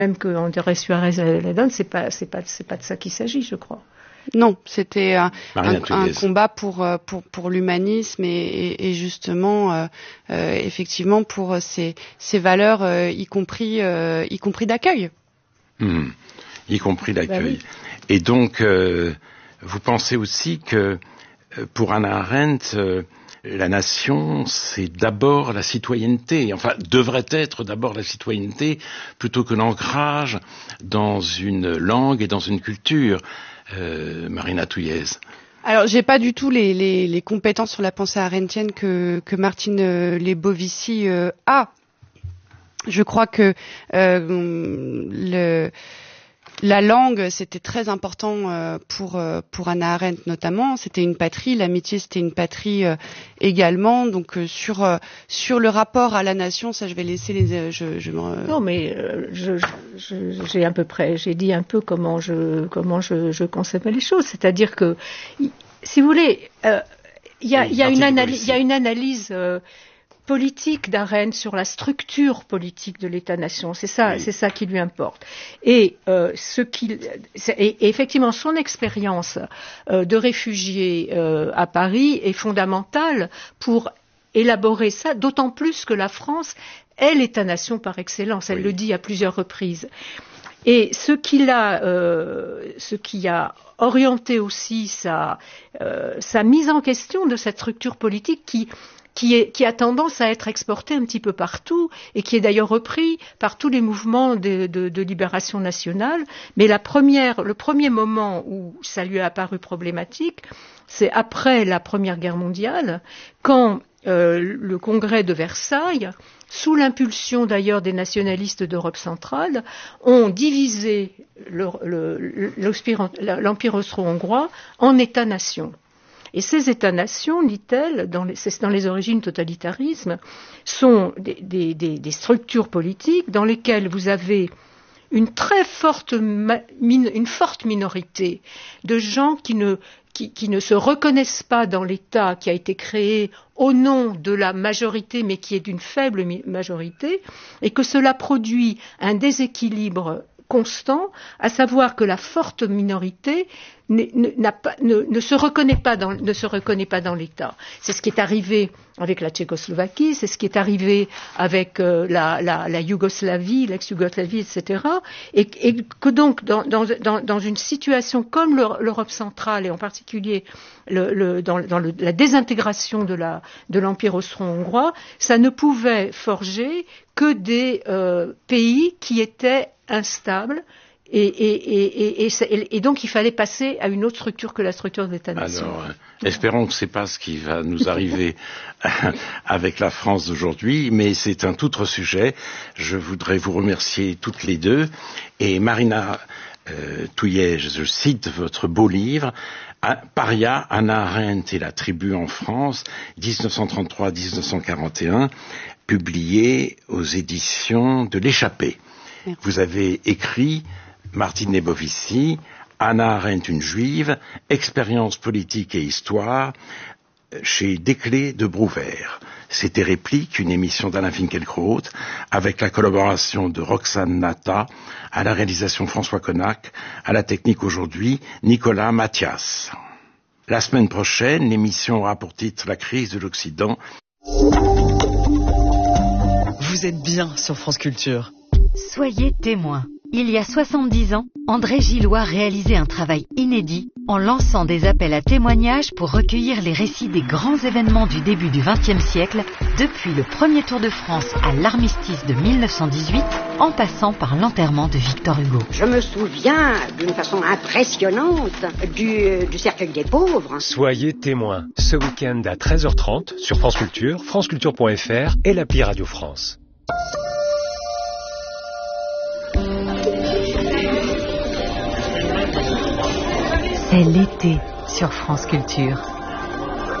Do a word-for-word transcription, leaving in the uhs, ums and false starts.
Même qu'on dirait Suarez la donne, c'est pas, c'est pas, c'est pas de ça qu'il s'agit, je crois. Non, c'était un, un, un combat pour pour pour l'humanisme et, et, et justement euh, euh, effectivement pour ces ces valeurs, euh, y compris euh, y compris d'accueil. Mmh. Y compris d'accueil. Bah oui. Et donc, euh, vous pensez aussi que pour Hannah Arendt, euh, la nation, c'est d'abord la citoyenneté, enfin, devrait être d'abord la citoyenneté, plutôt que l'ancrage dans une langue et dans une culture. Euh, Marina Touillez. Alors, j'ai pas du tout les, les, les compétences sur la pensée arendtienne que, que Martine euh, Lebovici euh, a. Je crois que euh, le... La langue, c'était très important euh, pour euh, pour Hannah Arendt notamment. C'était une patrie, l'amitié, c'était une patrie euh, également. Donc euh, sur euh, sur le rapport à la nation, ça, je vais laisser les. Euh, je, je me... Non, mais euh, je, je, j'ai à peu près, j'ai dit un peu comment je comment je, je concevais les choses. C'est-à-dire que, si vous voulez, il euh, y a il y a une analyse, il y a une analyse. Euh, politique d'Arendt sur la structure politique de l'État-nation, c'est ça, oui. C'est ça qui lui importe. Et euh, ce qu'il, et, et effectivement, son expérience euh, de réfugié euh, à Paris est fondamentale pour élaborer ça, d'autant plus que la France est l'État-nation par excellence. Elle oui. le dit à plusieurs reprises. Et ce qui a, euh, ce qui a orienté aussi sa, euh, sa mise en question de cette structure politique qui Qui, est, qui a tendance à être exporté un petit peu partout et qui est d'ailleurs repris par tous les mouvements de, de, de libération nationale. Mais la première, le premier moment où ça lui a apparu problématique, c'est après la Première Guerre mondiale, quand euh, le Congrès de Versailles, sous l'impulsion d'ailleurs des nationalistes d'Europe centrale, ont divisé le, le, l'Empire austro-hongrois en États-nations. Et ces États-nations, dit-elle, dans les, c'est dans les origines du totalitarisme, sont des, des, des, des structures politiques dans lesquelles vous avez une très forte, une forte minorité de gens qui ne, qui, qui ne se reconnaissent pas dans l'État qui a été créé au nom de la majorité, mais qui est d'une faible majorité, et que cela produit un déséquilibre constant, à savoir que la forte minorité ne, n'a pas, ne, ne se reconnaît pas dans, ne se reconnaît pas dans l'État. C'est ce qui est arrivé avec la Tchécoslovaquie, c'est ce qui est arrivé avec euh, la, la, la Yougoslavie, l'ex-Yougoslavie, et cetera. Et, et que donc, dans, dans, dans, dans une situation comme l'Europe centrale, et en particulier le, le, dans, dans le, la désintégration de, la, de l'Empire austro-hongrois, ça ne pouvait forger que des euh, pays qui étaient instables. Et, et, et, et, et, et donc, il fallait passer à une autre structure que la structure de l'État-nation. Alors, euh, espérons que c'est pas ce qui va nous arriver avec la France d'aujourd'hui, mais c'est un tout autre sujet. Je voudrais vous remercier toutes les deux. Et Marina euh, Touillez, je cite votre beau livre, Paria, Hannah Arendt et la tribu en France, dix-neuf cent trente-trois à dix-neuf cent quarante et un, publié aux éditions de l'Échappée. Merci. Vous avez écrit Martine Lebovici, Hannah Arendt, une juive, expérience politique et histoire, chez Desclés de Brouwer. C'était Réplique, une émission d'Alain Finkielkraut, avec la collaboration de Roxane Nata, à la réalisation François Connac, à la technique aujourd'hui, Nicolas Mathias. La semaine prochaine, l'émission aura pour titre La crise de l'Occident. Vous êtes bien sur France Culture. Soyez témoins. Il y a soixante-dix ans, André Gillois réalisait un travail inédit en lançant des appels à témoignages pour recueillir les récits des grands événements du début du vingtième siècle, depuis le premier Tour de France à l'armistice de mille neuf cent dix-huit, en passant par l'enterrement de Victor Hugo. Je me souviens d'une façon impressionnante du, du cercueil des pauvres. Soyez témoins, ce week-end à treize heures trente sur France Culture, franceculture point f r et l'appli Radio France. C'est l'été sur France Culture.